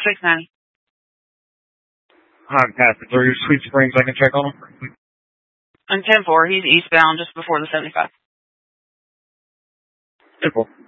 690. Hog passage. Are your Sweet Springs? I can check on him. On 10-4, he's eastbound just before the 75. Simple.